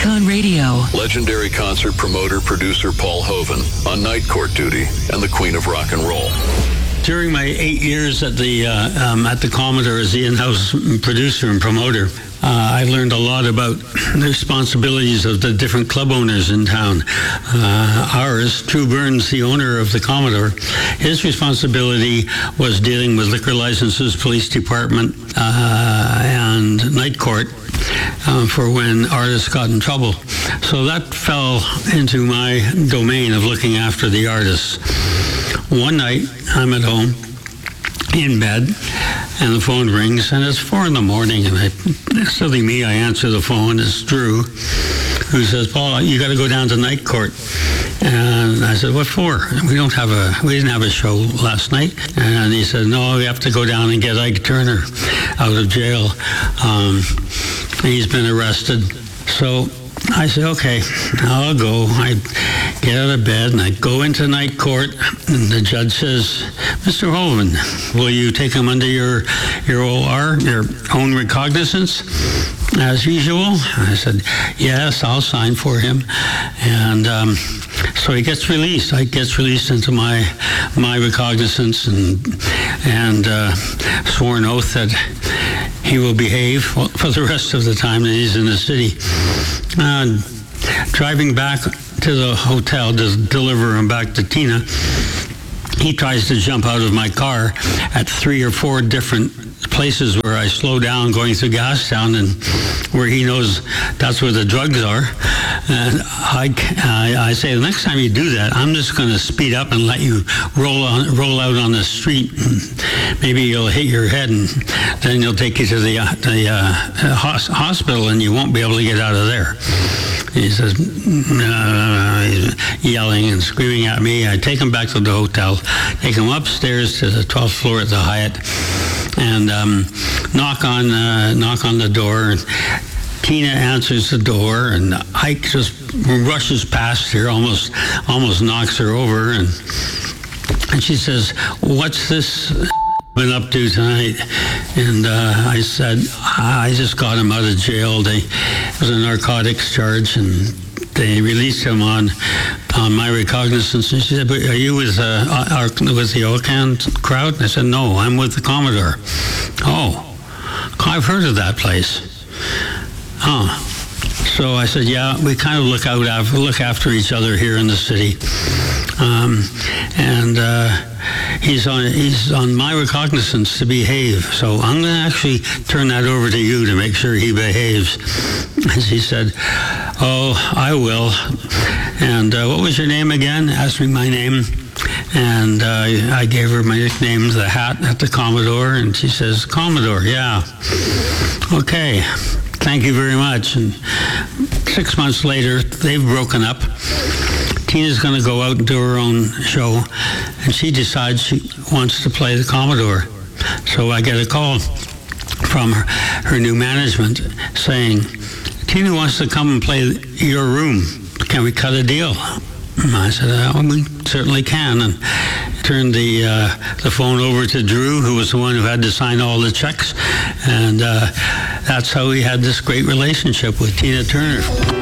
Icon Radio. Legendary concert promoter, producer Paul Hovan on night court duty and the Queen of Rock and Roll. During my 8 years at the Commodore as the in-house producer and promoter, I learned a lot about the responsibilities of the different club owners in town. Ours, True Burns, the owner of the Commodore, his responsibility was dealing with liquor licenses, police department, and night court for when artists got in trouble. So that fell into my domain of looking after the artists. One night, I'm at home, in bed, and the phone rings, and it's 4 a.m, and silly me, I answer the phone. It's Drew, who says, "Paul, you got to go down to night court." And I said, "What for? We didn't have a show last night." And he said, "No, we have to go down and get Ike Turner out of jail. He's been arrested." So I said, "Okay, I'll go." I get out of bed and I go into night court, and the judge says, "Mr. Hovan, will you take him under your OR, your own recognizance, as usual?" I said, "Yes, I'll sign for him." And so he gets released. I gets released into my recognizance and sworn oath that he will behave for the rest of the time that he's in the city. Driving back to the hotel to deliver him back to Tina, he tries to jump out of my car at 3 or 4 different places where I slow down going through Gastown, and where he knows that's where the drugs are. And I say, "The next time you do that, I'm just going to speed up and let you roll out on the street. Maybe you'll hit your head, and then you'll take you to the hospital, and you won't be able to get out of there." He says, yelling and screaming at me. I take him back to the hotel, take him upstairs to the 12th floor at the Hyatt, and knock on the door. And Tina answers the door, and Ike just rushes past her, almost knocks her over, and she says, "What's this been up to tonight?" And I said, "I just got him out of jail. It was a narcotics charge, and they released him on my recognizance." And she said, "But are you with the Okan crowd?" And I said, "No, I'm with the Commodore." "Oh, I've heard of that place." "Oh." So I said, "Yeah, we kind of look after each other here in the city." He's on my recognizance to behave, so I'm going to actually turn that over to you to make sure he behaves. And she said, "Oh, I will." And what was your name again? Asked me my name. And I gave her my nickname, the hat at the Commodore, and she says, "Commodore, yeah. Okay, thank you very much." And 6 months later, they've broken up. Tina's going to go out and do her own show, and she decides she wants to play the Commodore. So I get a call from her new management saying, "Tina wants to come and play your room. Can we cut a deal?" I said, "We certainly can," and turned the phone over to Drew, who was the one who had to sign all the checks, and that's how we had this great relationship with Tina Turner.